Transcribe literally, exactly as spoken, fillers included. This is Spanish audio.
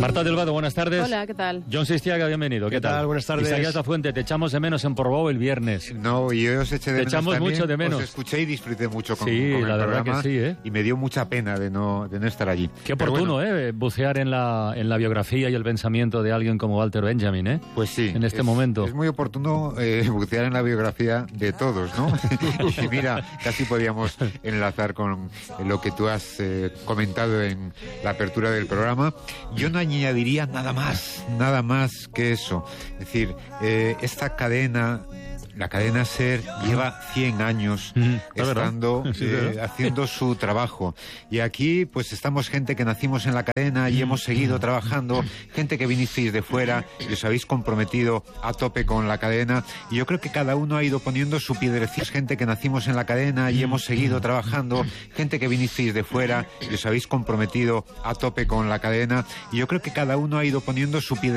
Marta Delgado, buenas tardes. Hola, ¿qué tal? John Sistiaga, bienvenido. ¿Qué, ¿Qué tal? tal? Buenas tardes. Isaías Lafuente, te echamos de menos en Portbou el viernes. No, yo os eché de te menos echamos también. mucho de menos. Os escuché y disfruté mucho con, sí, con el la verdad programa. que sí, ¿eh? Y me dio mucha pena de no, de no estar allí. Qué oportuno, bueno, ¿eh? Bucear en la, en la biografía y el pensamiento de alguien como Walter Benjamin, ¿eh? Pues sí. En este es, momento. Es muy oportuno eh, bucear en la biografía de todos, ¿no? Y mira, casi podíamos enlazar con lo que tú has eh, comentado en la apertura del programa. Yo no añadiría nada más, nada más que eso. Es decir, eh, esta cadena... La cadena SER lleva cien años mm, estando sí, eh, haciendo su trabajo. Y aquí pues estamos gente que nacimos en la cadena y hemos seguido trabajando, gente que vinisteis de fuera y os habéis comprometido a tope con la cadena. Y yo creo que cada uno ha ido poniendo su piedrecita. Gente que nacimos en la cadena y hemos seguido trabajando, gente que vinisteis de fuera y os habéis comprometido a tope con la cadena. Y yo creo que cada uno ha ido poniendo su piedrecita